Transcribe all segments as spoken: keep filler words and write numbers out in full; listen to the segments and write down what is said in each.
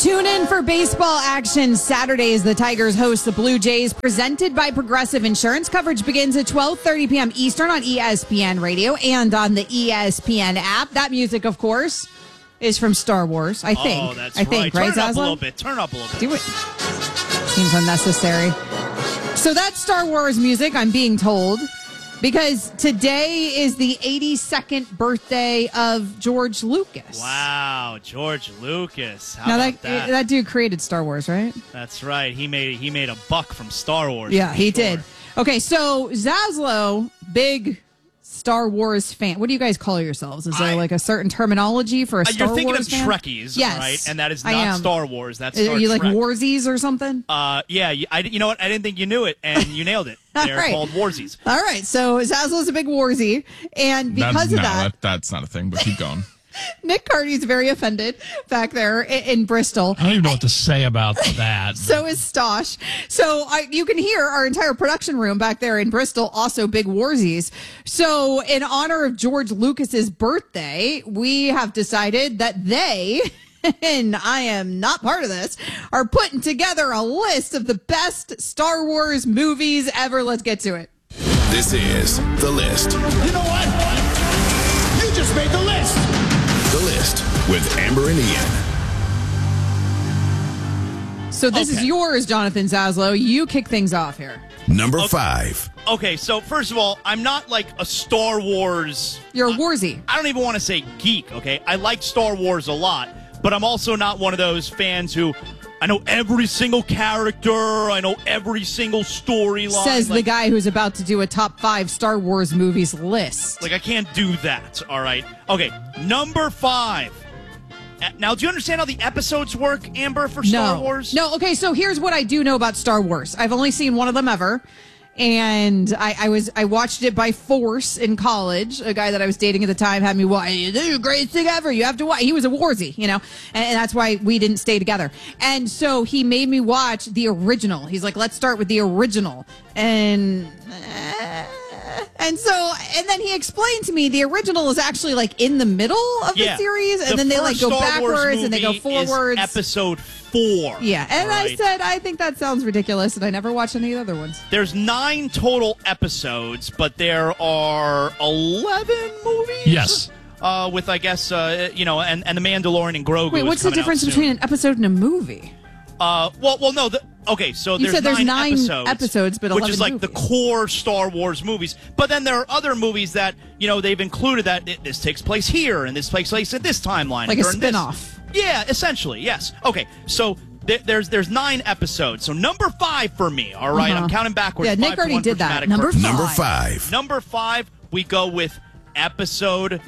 Tune in for baseball action Saturdays. The Tigers host the Blue Jays, presented by Progressive Insurance. Coverage begins at twelve thirty p.m. Eastern on E S P N Radio and on the E S P N app. That music, of course, is from Star Wars, I think. Oh, that's I think, right. right, Turn it up Zaslow? a little bit. Turn up a little bit. Do it. Seems unnecessary. So that's Star Wars music, I'm being told, because today is the eighty-second birthday of George Lucas. Wow, George Lucas. How now about that, that? that dude created Star Wars, right? That's right. He made he made a buck from Star Wars. Yeah, he sure. did. Okay, so Zaslow, big Star Wars fan. What do you guys call yourselves? Is there I- like a certain terminology for a Uh, Star You're thinking Wars of fan? Trekkies, Yes, right? And that is I not am. Star Wars. That's Are Star you like Trek. Warsies or something? Uh, yeah, you, I, you know what? I didn't think you knew it, and you nailed it. All They're right. called Warsies. All right, so Zaslow's a big Warsy, and because That's, of no, that, that, that's not a thing, but keep going. Nick Cardy's very offended back there in, in Bristol. I don't even know what to say about that. So is Stosh. So I, you can hear our entire production room back there in Bristol, also big Warsies. So in honor of George Lucas's birthday, we have decided that they, and I am not part of this, are putting together a list of the best Star Wars movies ever. Let's get to it. This is The List. You know what? You just made the list. The List with Amber and Ian. So this is Okay. yours, Jonathan Zaslow. You kick things off here. Number five. Okay, so first of all, I'm not like a Star Wars. You're a Warsy. I don't even want to say geek, okay? I like Star Wars a lot, but I'm also not one of those fans who I know every single character, I know every single storyline. Says the like, guy who's about to do a top five Star Wars movies list. Like, I can't do that, all right? Okay, number five. Uh, Now, do you understand how the episodes work, Amber, for Star no. Wars? No, okay, so here's what I do know about Star Wars. I've only seen one of them ever. And I, I was I watched it by force in college. A guy that I was dating at the time had me watch. This is the greatest thing ever. You have to watch. He was a Warsy, you know, and, and that's why we didn't stay together. And so he made me watch the original. He's like, let's start with the original. And uh, and so and then he explained to me the original is actually like in the middle of Yeah. the series, and The then they like first go Star Wars backwards and they go movie forwards. Is episode four. Yeah, and all I right? said I think that sounds ridiculous, and I never watched any of the other ones. There's nine total episodes, but there are eleven movies. Yes. Uh, with I guess uh, you know, and, and the Mandalorian and Grogu. Wait, is what's the coming out difference soon. between an episode and a movie? Uh, well, well, no. The, okay, so You there's said there's nine, nine episodes, episodes, but which eleven is like the movies. core Star Wars movies. But then there are other movies that you know they've included that it, this takes place here and this takes place in this timeline, Like and a during this. spin-off. Yeah, essentially, yes. Okay, so th- there's there's nine episodes. So number five for me. All right? Uh-huh. I'm counting backwards. Yeah, Nick five to already one did for that. dramatic Number purposes. Number Five. five. Number five, we go with episode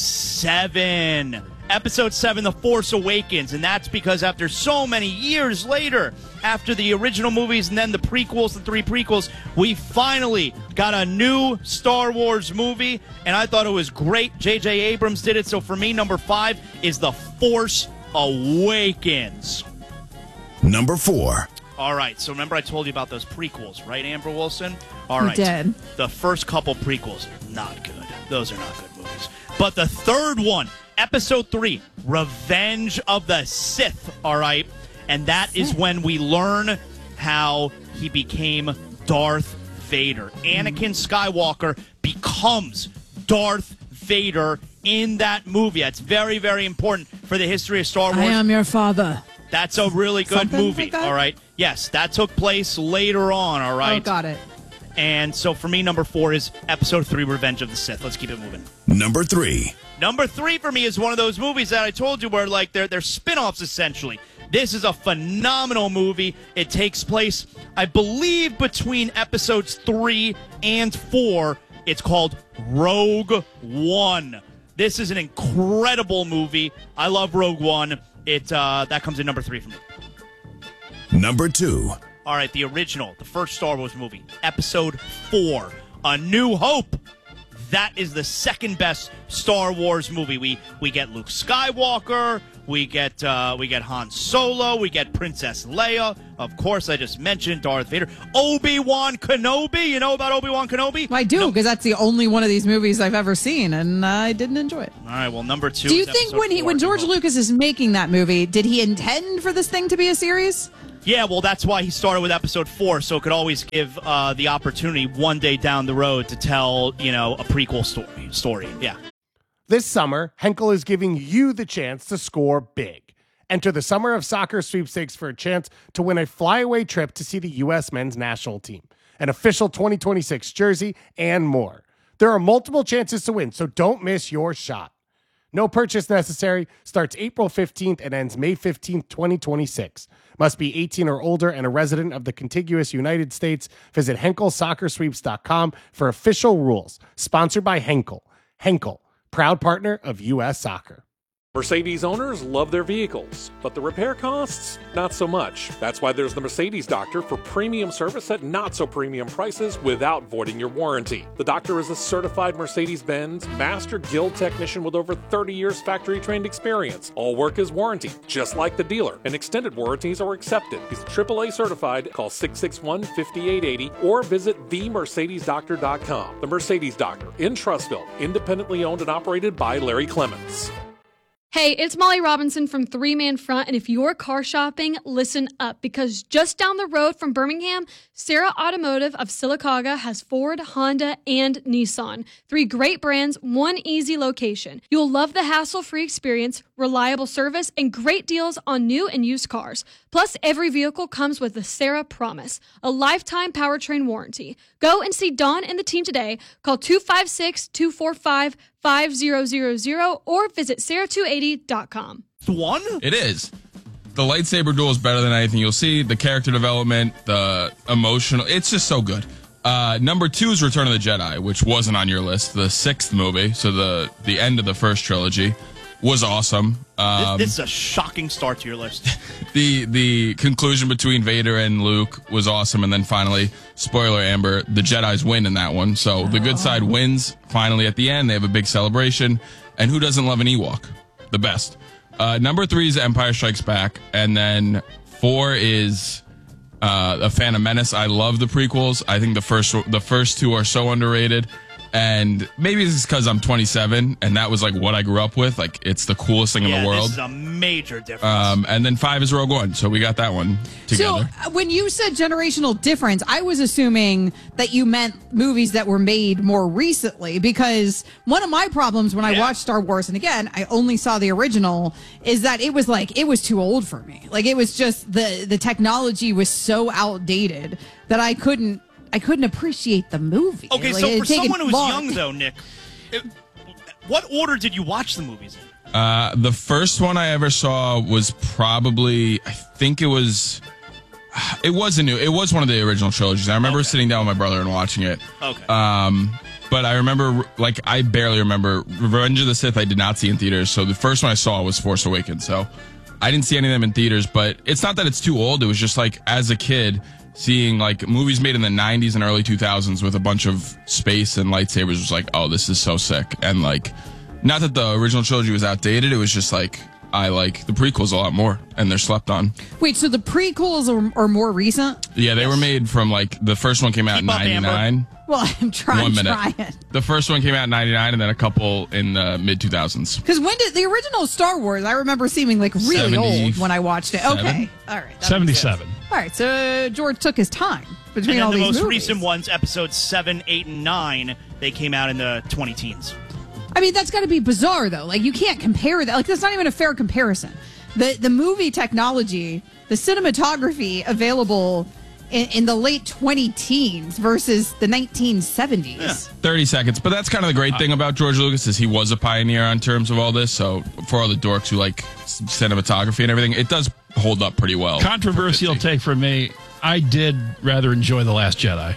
seven. Episode seven, The Force Awakens, and that's because after so many years later, after the original movies and then the prequels, the three prequels, we finally got a new Star Wars movie, and I thought it was great. J J Abrams did it, so for me, number five is The Force Awakens. Number four. All right, so remember I told you about those prequels, right, Amber Wilson? All You right. did. The first couple prequels, not good. Those are not good movies. But the third one, episode three, Revenge of the Sith, all right? And that is when we learn how he became Darth Vader. Anakin Skywalker becomes Darth Vader in that movie. That's very, very important for the history of Star Wars. I am your father. That's a really good Something movie, like that? all right? Yes, that took place later on, all right? Oh, got it. And so for me, number four is episode three, Revenge of the Sith. Let's keep it moving. Number three. Number three for me is one of those movies that I told you where, like, they're, they're spin-offs, essentially. This is a phenomenal movie. It takes place, I believe, between episodes three and four. It's called Rogue One. This is an incredible movie. I love Rogue One. It uh, that comes in number three for me. Number two. All right, the original, the first Star Wars movie, episode four, A New Hope. That is the second best Star Wars movie. We we get Luke Skywalker, We get uh, we get Han Solo. We get Princess Leia. Of course, I just mentioned Darth Vader. Obi-Wan Kenobi. You know about Obi-Wan Kenobi? I do, No. because that's the only one of these movies I've ever seen, and uh, I didn't enjoy it. All right, well, number two Do you is think episode when he four, when George Evolve. Lucas is making that movie, did he intend for this thing to be a series? Yeah, well, that's why he started with episode four, so it could always give uh, the opportunity one day down the road to tell, you know, a prequel story. Story, yeah. This summer, Henkel is giving you the chance to score big. Enter the Summer of Soccer sweepstakes for a chance to win a flyaway trip to see the U S men's national team, an official twenty twenty-six jersey, and more. There are multiple chances to win, so don't miss your shot. No purchase necessary. Starts April fifteenth and ends May fifteenth, twenty twenty-six. Must be eighteen or older and a resident of the contiguous United States. Visit henkel soccer sweeps dot com for official rules. Sponsored by Henkel. Henkel, proud partner of U S Soccer. Mercedes owners love their vehicles, but the repair costs, not so much. That's why there's the Mercedes Doctor for premium service at not so premium prices without voiding your warranty. The Doctor is a certified Mercedes-Benz Master Guild technician with over thirty years factory trained experience. All work is warranty, just like the dealer, and extended warranties are accepted. He's triple A certified. Call six six one, five eight eight zero or visit the mercedes doctor dot com. The Mercedes Doctor in Trussville, independently owned and operated by Larry Clements. Hey, it's Molly Robinson from Three Man Front, and if you're car shopping, listen up, because just down the road from Birmingham, Sarah Automotive of Sylacauga has Ford, Honda, and Nissan. Three great brands, one easy location. You'll love the hassle-free experience, reliable service, and great deals on new and used cars. Plus, every vehicle comes with the Sarah Promise, a lifetime powertrain warranty. Go and see Dawn and the team today. Call two five six, two four five, five zero zero zero or visit sarah two eighty dot com. One? It is. The lightsaber duel is better than anything you'll see. The character development, the emotional, it's just so good. Uh, number two is Return of the Jedi, which wasn't on your list. The sixth movie, so the, the end of the first trilogy, was awesome. Um, this, this is a shocking start to your list. the the conclusion between Vader and Luke was awesome, and then finally, spoiler Amber, the Jedis win in that one. So the good side wins finally at the end. They have a big celebration, and who doesn't love an Ewok? The best. Uh, number three is Empire Strikes Back, and then four is uh, A Phantom Menace. I love the prequels. I think the first the first two are so underrated. And maybe this is because I'm twenty-seven, and that was like what I grew up with. Like, it's the coolest thing yeah, in the world. This is a major difference. Um, and then five is Rogue One, so we got that one together. So uh, when you said generational difference, I was assuming that you meant movies that were made more recently, because one of my problems when I Yeah. watched Star Wars, and again, I only saw the original, is that it was like, it was too old for me. Like, it was just, the, the technology was so outdated that I couldn't, I couldn't appreciate the movie. Okay, Like, so it for taken someone who's long. young, though, Nick, it, what order did you watch the movies in? Uh, the first one I ever saw was probably, I think it was, it was a new, it was one of the original trilogies. I remember Okay. sitting down with my brother and watching it. Okay. Um, but I remember, like, I barely remember Revenge of the Sith. I did not see in theaters. So the first one I saw was Force Awakens. So I didn't see any of them in theaters, but it's not that it's too old. It was just like, as a kid, seeing like movies made in the nineties and early two thousands with a bunch of space and lightsabers was like, oh, this is so sick. And like, not that the original trilogy was outdated. It was just like, I like the prequels a lot more, and they're slept on. Wait, so the prequels are, are more recent? Yeah, they were made from like, the first one came out in Keep up, Amber. ninety-nine. Well, I'm trying, One minute. trying. The first one came out in ninety-nine, and then a couple in the mid two thousands. Because when did the original Star Wars? I remember seeming like really old when I watched it. Okay, seventy-seven? all right, that makes seventy-seven. sense. All right, so uh, George took his time between And all then the these most movies. recent ones, episodes seven, eight, and nine, they came out in the twenty teens. I mean, that's got to be bizarre, though. Like, you can't compare that. Like, that's not even a fair comparison. The the movie technology, the cinematography available in, in the late twenty teens versus the nineteen seventies. thirty seconds. But that's kind of the great thing about George Lucas is he was a pioneer on terms of all this. So for all the dorks who like c- cinematography and everything, it does hold up pretty well. Controversial take from me. I did rather enjoy The Last Jedi.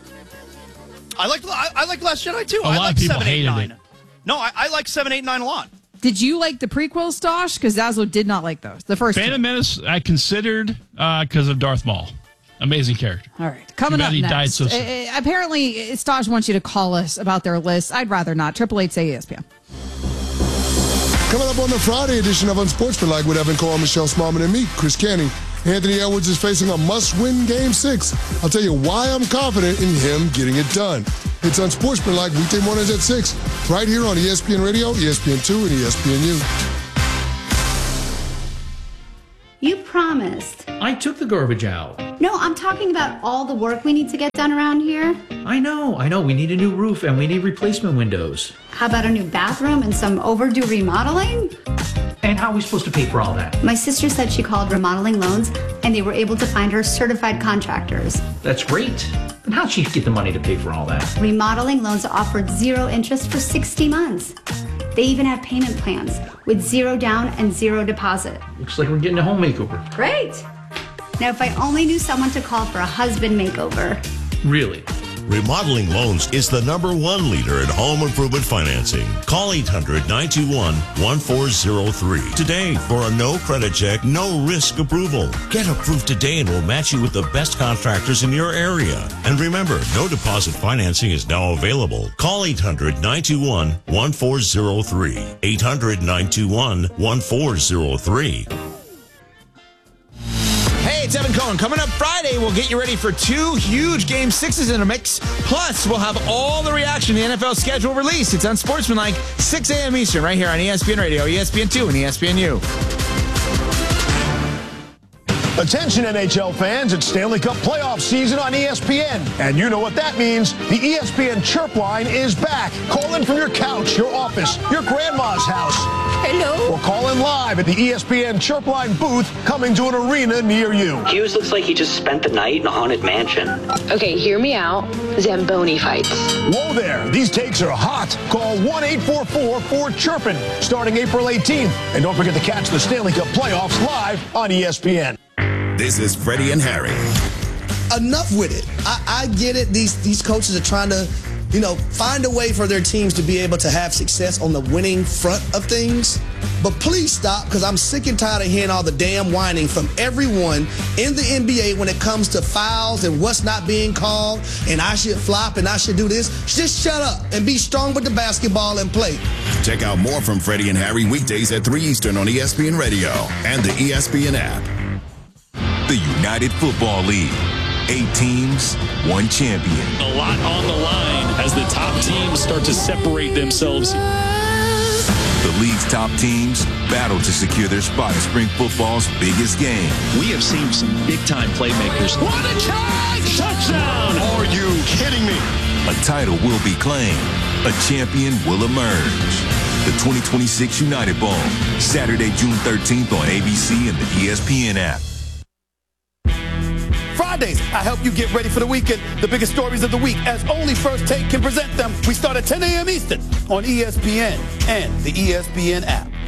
I like I, I like Last Jedi too. A I lot like of people seven, eight, hated nine. it. No, I, I like seven, eight, nine a lot. Did you like the prequels, Stosh? Because Zazzle did not like those. The first Phantom two. Menace, I considered because of Darth Maul. Amazing character. All right, coming Too up bad he next. died so soon. Uh, apparently, Stosh wants you to call us about their list. I'd rather not. Triple eight say E S P N. Coming up on the Friday edition of Unsportsmanlike with Evan Cole, Michelle Smallman, and me, Chris Canning. Anthony Edwards is facing a must-win Game six. I'll tell you why I'm confident in him getting it done. It's Unsportsmanlike weekday mornings at six, right here on E S P N Radio, E S P N two, and E S P N U. You promised. I took the garbage out. No, I'm talking about all the work we need to get done around here. I know, I know. We need a new roof and we need replacement windows. How about a new bathroom and some overdue remodeling? And how are we supposed to pay for all that? My sister said she called Remodeling Loans and they were able to find her certified contractors. That's great. But how'd she get the money to pay for all that? Remodeling Loans offered zero interest for sixty months. They even have payment plans with zero down and zero deposit. Looks like we're getting a home makeover. Great. Now, if I only knew someone to call for a husband makeover. Really? Remodeling Loans is the number one leader in home improvement financing. Call eight hundred, nine two one, one four zero three today for a no credit check, no risk approval. Get approved today and we'll match you with the best contractors in your area. And remember, no deposit financing is now available. Call eight hundred, nine two one, one four zero three. eight hundred, nine two one, one four zero three. Hey, it's Evan Cohen. Coming up Friday, we'll get you ready for two huge Game sixes in a mix. Plus, we'll have all the reaction to the N F L schedule release. It's Unsportsmanlike, six a.m. Eastern, right here on E S P N Radio, E S P N two, and E S P N U. Attention N H L fans, it's Stanley Cup playoff season on E S P N. And you know what that means. The E S P N Chirp line is back. Call in from your couch, your office, your grandma's house. Hello. Or call in live at the E S P N Chirp line booth coming to an arena near you. Hughes looks like he just spent the night in a haunted mansion. Okay, hear me out. Zamboni fights. Whoa there. These takes are hot. Call one eight four four, four chirpin starting April eighteenth. And don't forget to catch the Stanley Cup playoffs live on E S P N. This is Freddie and Harry. Enough with it. I, I get it. These these coaches are trying to, you know, find a way for their teams to be able to have success on the winning front of things. But please stop, because I'm sick and tired of hearing all the damn whining from everyone in the N B A when it comes to fouls and what's not being called, and I should flop and I should do this. Just shut up and be strong with the basketball and play. Check out more from Freddie and Harry weekdays at three Eastern on E S P N Radio and the E S P N app. The United Football League. Eight teams, one champion. A lot on the line as the top teams start to separate themselves. The league's top teams battle to secure their spot in spring football's biggest game. We have seen some big-time playmakers. What a catch! Touchdown! Are you kidding me? A title will be claimed. A champion will emerge. The twenty twenty-six United Bowl, Saturday, June thirteenth on A B C and the E S P N app. Fridays, I help you get ready for the weekend. The biggest stories of the week, as only First Take can present them. We start at ten a.m. Eastern on E S P N and the E S P N app.